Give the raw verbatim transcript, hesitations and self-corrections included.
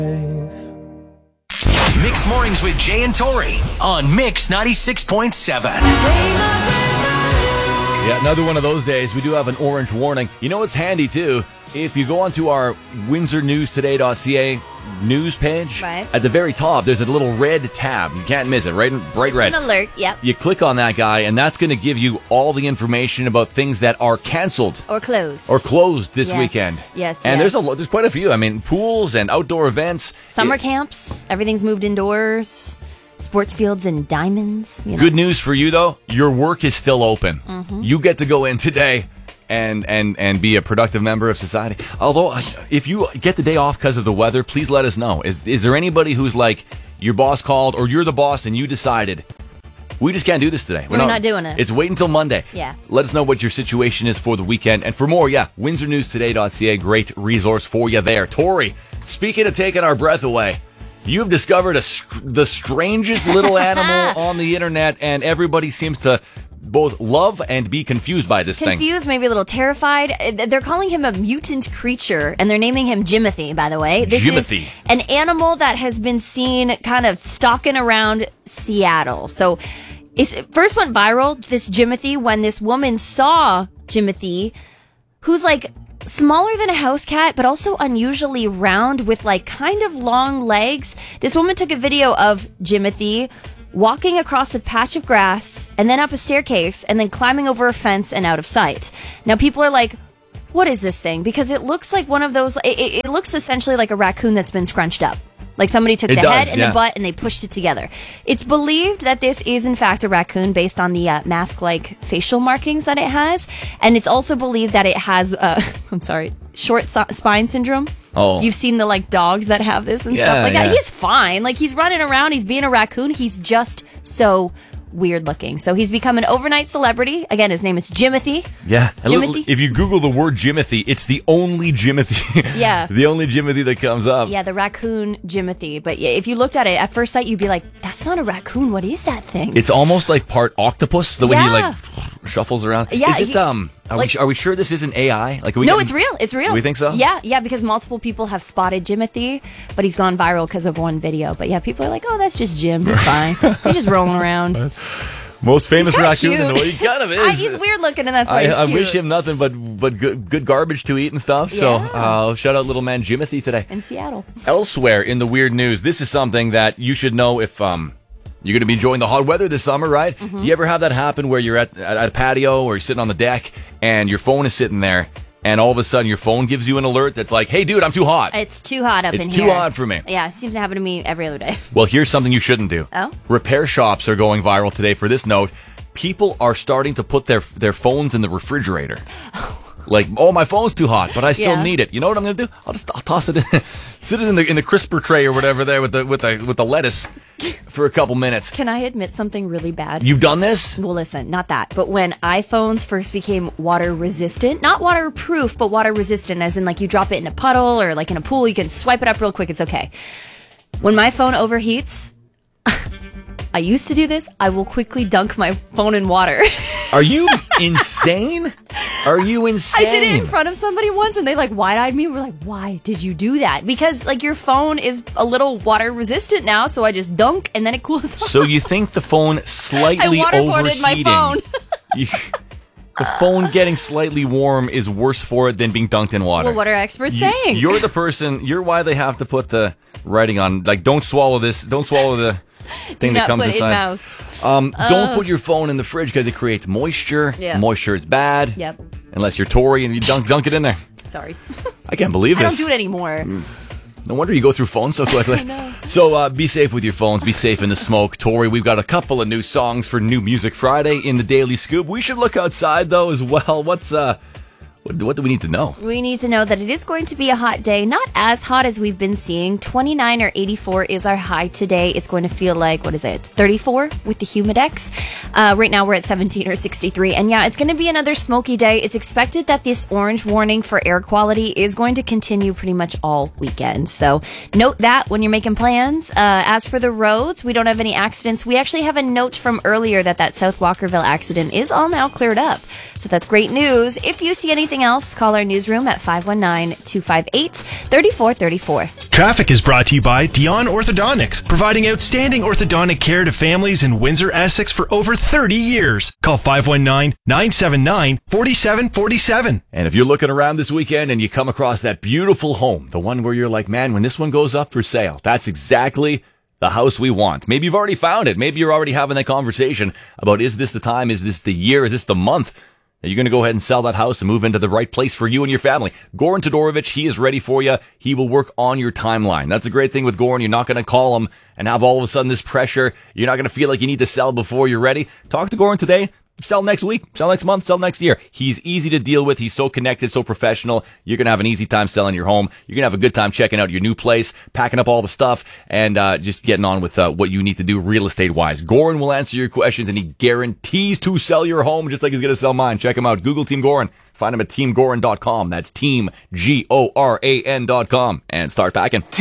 Mix Mornings with Jay and Tori on Mix ninety-six point seven. Yeah, another one of those days. We do have an orange warning. You know what's handy, too? If you go onto our windsor news today dot c a news page, right. At the very top, there's a little red tab. You can't miss it, right? Bright red. An alert, yep. You click on that guy, and that's going to give you all the information about things that are canceled. Or closed. Or closed this yes. weekend. Yes, And yes. there's a there's quite a few. I mean, pools and outdoor events. Summer It, camps. Everything's moved indoors. Sports fields and diamonds. You know. Good news for you, though. Your work is still open. Mm-hmm. You get to go in today and, and, and be a productive member of society. Although, if you get the day off because of the weather, please let us know. Is is there anybody who's like, your boss called, or you're the boss and you decided, we just can't do this today. We're, We're not, not doing it. It's wait until Monday. Yeah. Let us know what your situation is for the weekend. And for more, yeah, windsor news today dot c a, great resource for you there. Tori, speaking of taking our breath away, you've discovered a, the strangest little animal on the internet, and everybody seems to both love and be confused by this confused, thing. Confused, maybe a little terrified. They're calling him a mutant creature, and they're naming him Jimothy, by the way. This Jimothy. is an animal that has been seen kind of stalking around Seattle. So it first went viral, this Jimothy, when this woman saw Jimothy, who's like smaller than a house cat, but also unusually round with like kind of long legs. This woman took a video of Jimothy walking across a patch of grass and then up a staircase and then climbing over a fence and out of sight. Now people are like, what is this thing? Because it looks like one of those, it, it, it looks essentially like a raccoon that's been scrunched up. Like somebody took It the does, head and yeah. the butt and they pushed it together. It's believed that this is in fact a raccoon based on the uh, mask-like facial markings that it has. And it's also believed that it has, uh, I'm sorry, short so- spine syndrome. Oh. You've seen the like dogs that have this and Yeah, stuff like that. yeah. He's fine. Like he's running around. He's being a raccoon. He's just so weird looking. So he's become an overnight celebrity. Again, his name is Jimothy. Yeah. And Jimothy? li- If you Google the word Jimothy, it's the only Jimothy. Yeah. The only Jimothy that comes up. Yeah, the raccoon Jimothy. But yeah, if you looked at it at first sight, you'd be like, that's not a raccoon. What is that thing? It's almost like part octopus, the way he Yeah. like shuffles around. Yeah, Is it, he- um, are, like- we, are we sure this isn't A I? Like, are we No, getting- it's real. It's real. We think so? Yeah, yeah, because multiple people have spotted Jimothy, but he's gone viral because of one video. But yeah, people are like, oh, that's just Jim. He's fine. He's just rolling around. Most famous kinda raccoon in the cute. world. He kind of is. I, he's weird looking, and that's why I, he's I cute. wish him nothing but but good, good garbage to eat and stuff. So Yeah. uh, shout out little man Jimothy today. In Seattle. Elsewhere in the weird news, this is something that you should know if um you're going to be enjoying the hot weather this summer, right? Mm-hmm. You ever have that happen where you're at, at a patio or you're sitting on the deck and your phone is sitting there and all of a sudden your phone gives you an alert that's like, hey, dude, I'm too hot. It's too hot up It's in too here. hot for me. Yeah, it seems to happen to me every other day. Well, here's something you shouldn't do. Oh? Repair shops are going viral today for this note. People are starting to put their their phones in the refrigerator. Like, oh, my phone's too hot, but I still Yeah. need it. You know what I'm going to do? I'll just I'll toss it in, sit it in the in the crisper tray or whatever there with the with the with the lettuce for a couple minutes. Can I admit something really bad? You've done this? Well, listen, not that. But when iPhones first became water resistant, not waterproof, but water resistant, as in like you drop it in a puddle or like in a pool, you can swipe it up real quick. It's okay. When my phone overheats, I used to do this. I will quickly dunk my phone in water. Are you insane? Are you insane? I did it in front of somebody once and they like wide-eyed me. We're like, why did you do that? Because like your phone is a little water resistant now, so I just dunk and then it cools off. So you think the phone slightly I waterboarded my overheating? phone. You- the phone getting slightly warm is worse for it than being dunked in water. Well, what are experts You- saying? You're the person. You're why they have to put the writing on. Like, don't swallow this. Don't swallow the thing Do that not comes put it in inside. mouth. Um, don't put your phone in the fridge because it creates moisture. Yeah. Moisture is bad. Yep. Unless you're Tory and you dunk dunk it in there. Sorry. I can't believe I this. don't do it anymore. No wonder you go through phones so quickly. I know. So uh, be safe with your phones. Be safe in the smoke. Tori, we've got a couple of new songs for New Music Friday in the Daily Scoop. We should look outside, though, as well. What's uh, what, what do we need to know? We need to know that it is going to be a hot day. Not as hot as we've been seeing. twenty-nine or eighty-four is our high today. It's going to feel like, what is it, thirty-four with the Humidex. Uh, right now we're at seventeen or sixty-three. And yeah, it's going to be another smoky day. It's expected that this orange warning for air quality is going to continue pretty much all weekend. So note that when you're making plans. Uh, as for the roads, we don't have any accidents. We actually have a note from earlier that that South Walkerville accident is all now cleared up. So that's great news. If you see anything anything else, call our newsroom at five one nine, two five eight, three four three four. Traffic is brought to you by Dion Orthodontics, providing outstanding orthodontic care to families in Windsor, Essex for over thirty years. Call five one nine, nine seven nine, four seven four seven. And if you're looking around this weekend and you come across that beautiful home, the one where you're like, man, when this one goes up for sale, that's exactly the house we want. Maybe you've already found it. Maybe you're already having that conversation about, is this the time? Is this the year? Is this the month that you're going to go ahead and sell that house and move into the right place for you and your family? Goran Todorovic, he is ready for you. He will work on your timeline. That's a great thing with Goran. You're not going to call him and have all of a sudden this pressure. You're not going to feel like you need to sell before you're ready. Talk to Goran today. Sell next week, sell next month, sell next year. He's easy to deal with. He's so connected, so professional. You're going to have an easy time selling your home. You're going to have a good time checking out your new place, packing up all the stuff, and uh, just getting on with uh, what you need to do real estate-wise. Goran will answer your questions, and he guarantees to sell your home just like he's going to sell mine. Check him out. Google Team Goran. Find him at team goran dot com. That's team, G O R A N dot com. And start packing.